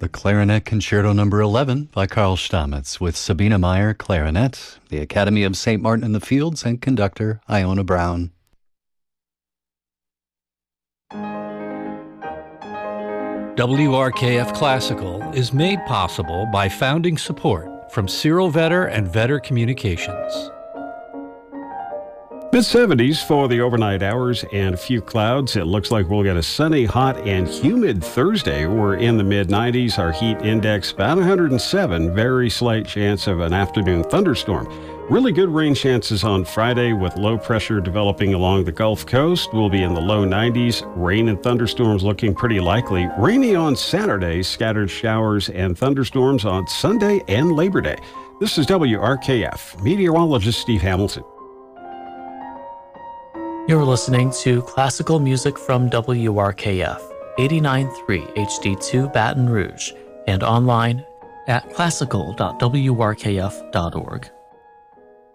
The Clarinet Concerto No. 11 by Carl Stamitz with Sabina Meyer, clarinet, the Academy of St. Martin in the Fields, and conductor Iona Brown. WRKF Classical is made possible by founding support from Cyril Vetter and Vetter Communications. Mid-70s for the overnight hours and a few clouds. It looks like we'll get a sunny, hot, and humid Thursday. We're in the mid-90s. Our heat index about 107. Very slight chance of an afternoon thunderstorm. Really good rain chances on Friday with low pressure developing along the Gulf Coast. We'll be in the low 90s. Rain and thunderstorms looking pretty likely. Rainy on Saturday. Scattered showers and thunderstorms on Sunday and Labor Day. This is WRKF. Meteorologist Steve Hamilton. You're listening to classical music from WRKF, 89.3 HD2 Baton Rouge, and online at classical.wrkf.org.